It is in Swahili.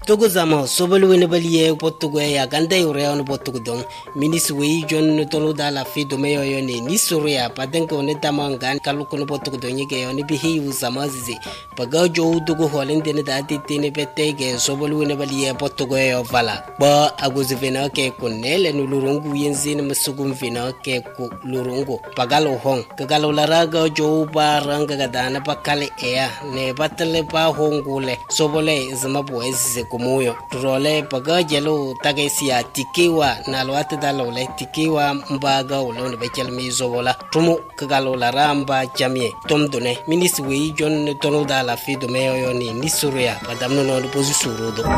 Togo zama sobolu wene baliye potugo ya ganda yure on potugo don minis wei jon tolo da la fi do meyo yone ni suria padenko ne tamangan kaluko no potugo don yeke on bi hi uzama zizi paga jo dugo holende ne da titine petege sobolu wene baliye potugo yo vala ba aguzi vena ke kunele no lurungu yenzine masugum vena ke ku lurungu pagalo hong kagalo laraga jo baranga gadana pakale ea ne batale pa hongule sobole zama boezi kumuyo role paga jelo tagesia tikiwa na lwate dalole tikiwa mbaga ulone bechel mizobola tumu kagalo laramba jamie tomdone minis wei jon tono dala fi do meyo ni nisuria padamno no pozisurudo